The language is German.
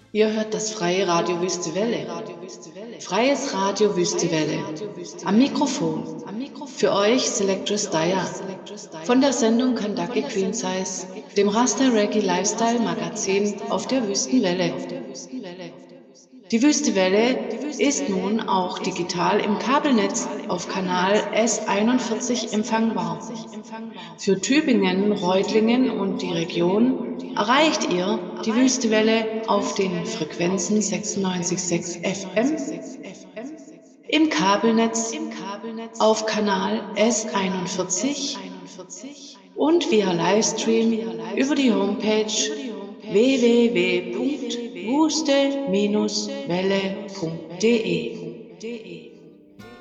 Ihr hört das freie Radio Wüste Welle. Freies Radio Wüste Welle. Am Mikrofon. Für euch Selectress Daya. Von der Sendung Kandake Queen Size, dem Rasta Reggae Lifestyle Magazin auf der Wüstenwelle. Die Wüstewelle ist nun auch digital im Kabelnetz auf Kanal S41 empfangbar. Für Tübingen, Reutlingen und die Region erreicht ihr die Wüstewelle auf den Frequenzen 96,6 FM, im Kabelnetz auf Kanal S41 und via Livestream über die Homepage www.wuste-welle.de.